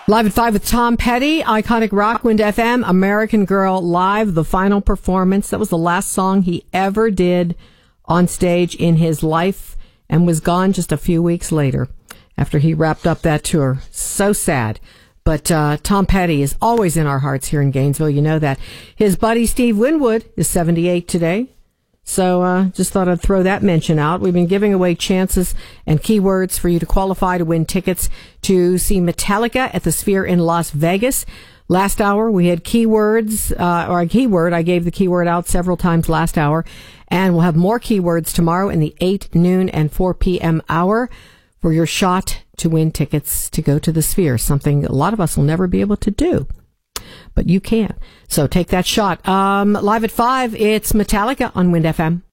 Live at 5 with Tom Petty, Iconic Rock, Wind FM, American Girl Live, the final performance. That was the last song he ever did on stage in his life and was gone just a few weeks later after he wrapped up that tour. So sad. But Tom Petty is always in our hearts here in Gainesville. You know that. His buddy Steve Winwood is 78 today. So just thought I'd throw that mention out. We've been giving away chances and keywords for you to qualify to win tickets to see Metallica at the Sphere in Las Vegas. Last hour, we had keywords, or a keyword. I gave the keyword out several times last hour. And we'll have more keywords tomorrow in the 8, noon, and 4 p.m. hour for your shot to win tickets to go to the Sphere, something a lot of us will never be able to do. But you can. So take that shot. Live at 5, it's Metallica on Wind FM.